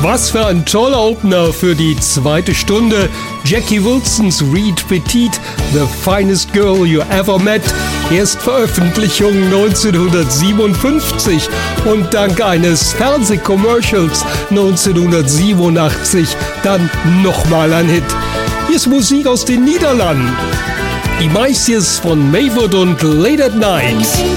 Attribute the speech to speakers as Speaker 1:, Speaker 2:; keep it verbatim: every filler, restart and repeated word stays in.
Speaker 1: Was für ein toller Opener für die zweite Stunde. Jackie Wilsons Reed Petite, The Finest Girl You Ever Met. Erstveröffentlichung neunzehnhundertsiebenundfünfzig und dank eines Fernsehcommercials neunzehnhundertsiebenundachtzig dann nochmal ein Hit. Hier ist Musik aus den Niederlanden. Die Meisjes von Maywood und Late at Night.